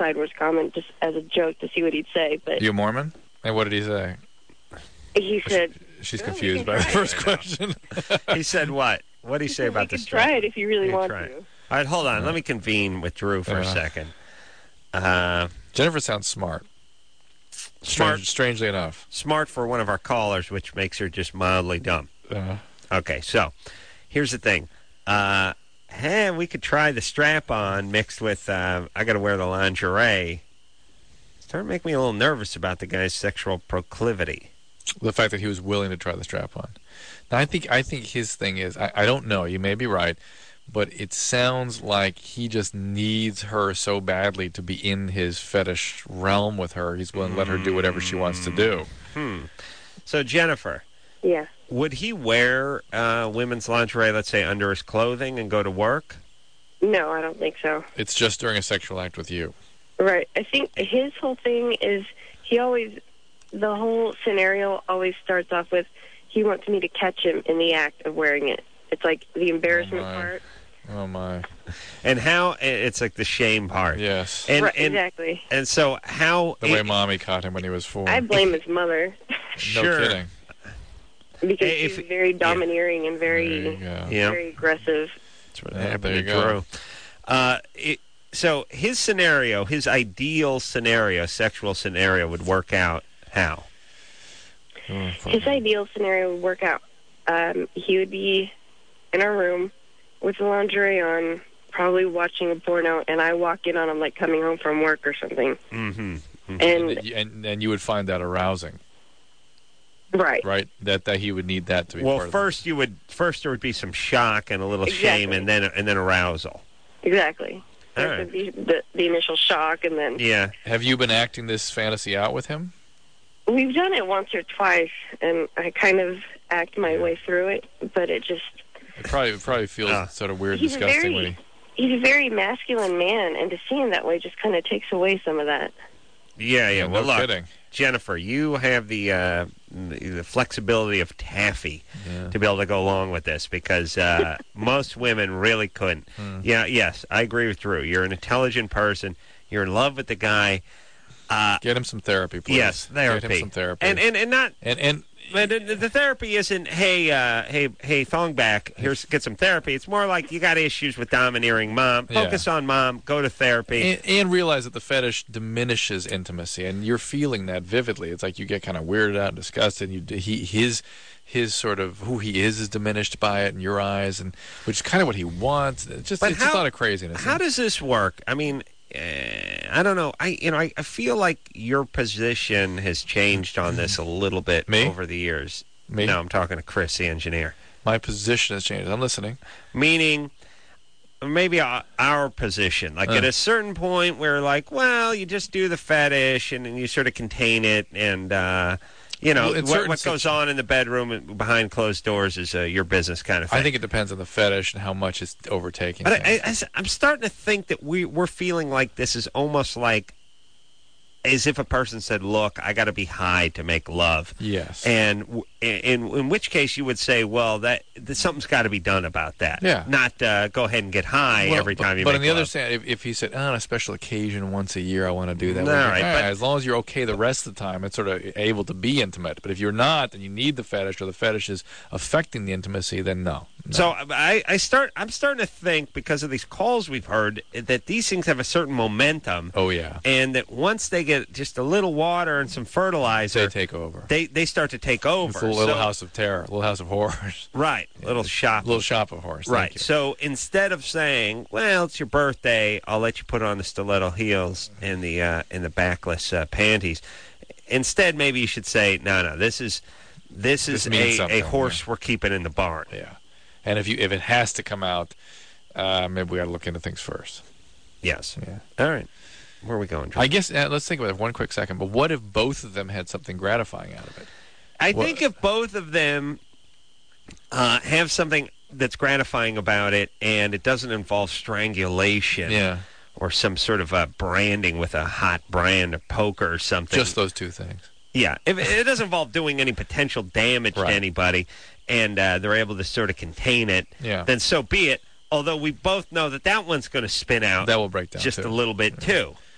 sideways comment just as a joke to see what he'd say. But You a Mormon? And what did he say? he said, She's "Oh, confused we by can the try first question. He said what? What did he say about we this? can try it if you really want to." All right, hold on. Let me convene with Drew for a second. Jennifer sounds smart. Strangely enough. Smart for one of our callers, which makes her just mildly dumb. Okay, so here's the thing. We could try the strap-on mixed with I got to wear the lingerie. It's starting to make me a little nervous about the guy's sexual proclivity. The fact that he was willing to try the strap-on. Now, I think his thing is, I don't know, you may be right, but it sounds like he just needs her so badly to be in his fetish realm with her. He's willing to let her do whatever she wants to do. So, Jennifer. Yeah. Would he wear women's lingerie, let's say, under his clothing and go to work? No, I don't think so. It's just during a sexual act with you. Right. I think his whole thing is the whole scenario always starts off with he wants me to catch him in the act of wearing it. It's like the embarrassment part. Oh, my. And how it's like the shame part. Yes. Right, exactly. And so how... The way Mommy caught him when he was 4. I blame his mother. Sure. No kidding. Because she's very domineering and very aggressive. That's what happened to Drew. So his scenario, his ideal scenario, sexual scenario, would work out how? His ideal scenario would work out. He would be in our room with the lingerie on, probably watching a porno, and I walk in on him like coming home from work or something. And you would find that arousing. Right. That he would need that to be part of it. First there would be some shock and a little shame, and then arousal. Exactly. All There would be the initial shock, and then... Yeah. Have you been acting this fantasy out with him? We've done it once or twice, and I kind of act my way through it, but it just... It probably feels sort of weird and disgusting when he's a very masculine man, and to see him that way just kind of takes away some of that. Yeah. Well, no look, kidding. Jennifer, you have the flexibility of taffy to be able to go along with this because most women really couldn't. Yes, I agree with Drew. You're an intelligent person. You're in love with the guy. Get him some therapy, please. Yes, therapy. Get him some therapy. And not... And the therapy isn't, hey, Thongback, get some therapy. It's more like you got issues with domineering mom. Focus on mom. Go to therapy. And realize that the fetish diminishes intimacy, and you're feeling that vividly. It's like you get kind of weirded out and disgusted. His sort of who he is diminished by it in your eyes, and which is kind of what he wants. It's just a lot of craziness. How does this work? I mean, I don't know. I feel like your position has changed on this a little bit over the years. Me? No, I'm talking to Chris, the engineer. My position has changed. I'm listening. Meaning, maybe our position. Like at a certain point, we're like, well, you just do the fetish and you sort of contain it, and what goes on in the bedroom and behind closed doors is your business kind of thing. I think it depends on the fetish and how much it's overtaking. But I'm starting to think that we're feeling like this is almost like as if a person said, look, I got to be high to make love. Yes. And in which case you would say, well, that something's got to be done about that. Yeah. Not go ahead and get high every time you make love. But on the other side, if he said, on a special occasion once a year I want to do that, right, as long as you're okay the rest of the time, it's sort of able to be intimate. But if you're not, and you need the fetish, or the fetish is affecting the intimacy, then no. So I'm starting to think, because of these calls we've heard, that these things have a certain momentum. Oh, yeah. And that once they get just a little water and some fertilizer, they take over. They start to take over. It's a little house of terror, little house of horrors. Right. Little shop of horrors. Right. So instead of saying, well, it's your birthday, I'll let you put on the stiletto heels and the backless panties. Instead, maybe you should say, no, this is a horse we're keeping in the barn. Yeah. And if it has to come out, maybe we got to look into things first. Yes. Yeah. All right. Where are we going, Drew? I guess let's think about it for one quick second. But what if both of them had something gratifying out of it? I think if both of them have something that's gratifying about it, and it doesn't involve strangulation, or some sort of branding with a hot brand of poker or something. Just those two things. Yeah. If it doesn't involve doing any potential damage to anybody, and they're able to sort of contain it, then so be it. Although we both know that one's going to spin out. That will break down just too. a little bit too.